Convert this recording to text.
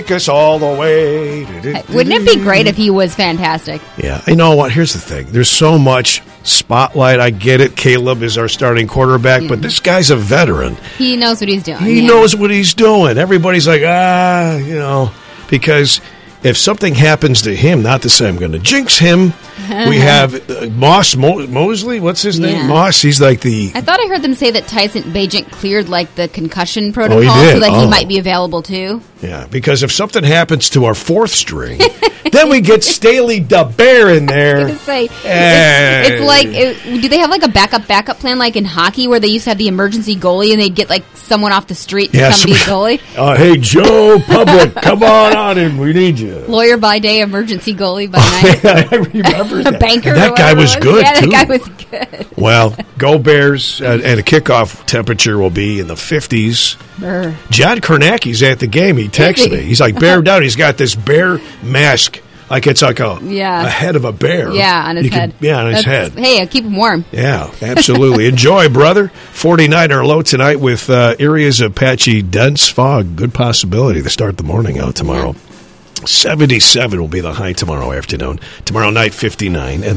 us all the way. Wouldn't it be great if he was fantastic? Yeah, you know what? Here's the thing. There's so much spotlight. I get it. Caleb is our starting quarterback, but this guy's a veteran. He knows what he's doing. He knows what he's doing. Everybody's like, because if something happens to him, not to say I'm going to jinx him, we have Mosley. What's his name? Moss. He's like the... I thought I heard them say that Tyson Bagent cleared like the concussion protocol so that he might be available too. Yeah, because if something happens to our fourth string, then we get Staley the Bear in there. I was going to say, it's like, do they have like a backup plan like in hockey where they used to have the emergency goalie and they'd get like someone off the street to come be a goalie? Hey, Joe Public, come on in. We need you. Lawyer by day, emergency goalie by night. I remember that. A banker. And that guy was good, too. Yeah, that guy was good. Well, go Bears, and a kickoff temperature will be in the 50s. John Kornacki's at the game. He texted me. He's like, bear down. He's got this bear mask. Like it's like a head of a bear. Yeah, on his head. On his head. Hey, keep him warm. Yeah, absolutely. Enjoy, brother. 49er low tonight with areas of patchy, dense fog. Good possibility to start the morning out tomorrow. 77 will be the high tomorrow afternoon. Tomorrow night, 59. And